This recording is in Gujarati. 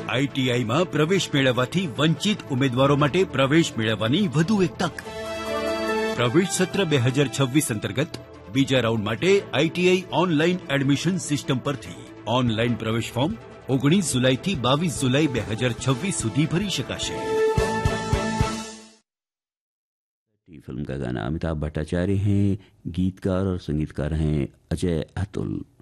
આઈટીઆઈમાં પ્રવેશ મેળવવાથી વંચિત ઉમેદવારો માટે પ્રવેશ મેળવવાની વધુ એક તક. પ્રવેશ સત્ર 2026 અંતર્ગત બીજા રાઉન્ડ માટે આઈટીઆઈ ઓનલાઈન એડમિશન સિસ્ટમ પરથી ઓનલાઈન પ્રવેશ ફોર્મ 19 जुलाई થી 22 जुलाई 2026 સુધી ભરી શકાશે. फिल्म का गाना अमिताभ भट्टाचार्य हैं, गीतकार और संगीतकार हैं अजय अतुल.